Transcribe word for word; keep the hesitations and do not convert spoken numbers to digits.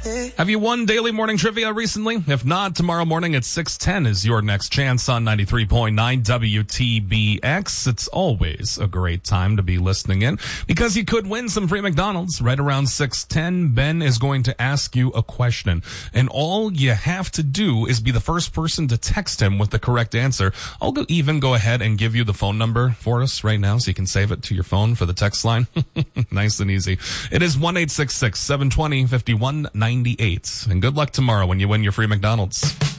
Have you won Daily Morning Trivia recently? If not, tomorrow morning at six ten is your next chance on ninety-three point nine W T B X. It's always a great time to be listening in because you could win some free McDonald's. Right around six ten, Ben is going to ask you a question, and all you have to do is be the first person to text him with the correct answer. I'll go even go ahead and give you the phone number for us right now so you can save it to your phone for the text line. Nice and easy. It is one eight six six, seven two zero, five one nine eight. And good luck tomorrow when you win your free McDonald's.